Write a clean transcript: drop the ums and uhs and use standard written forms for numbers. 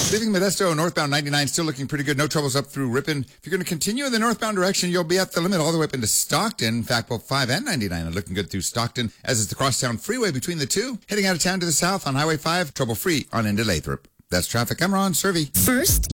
Leaving Modesto, northbound 99, still looking pretty good. No troubles up through Ripon. If you're going to continue in the northbound direction, you'll be at the limit all the way up into Stockton. In fact, both 5 and 99 are looking good through Stockton, as is the crosstown freeway between the two. Heading out of town to the south on Highway 5, trouble-free on into Lathrop. That's traffic. I'm Ron Servey. First,